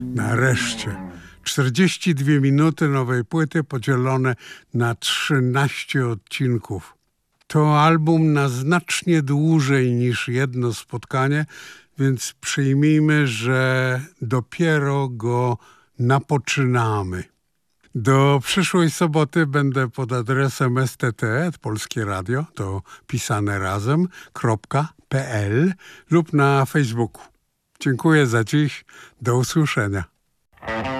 Nareszcie 42 minuty nowej płyty podzielone na 13 odcinków. To album na znacznie dłużej niż jedno spotkanie, więc przyjmijmy, że dopiero go napoczynamy. Do przyszłej soboty będę pod adresem stt, Polskie Radio, to pisane razem.pl lub na Facebooku. Dziękuję za dziś. Do usłyszenia.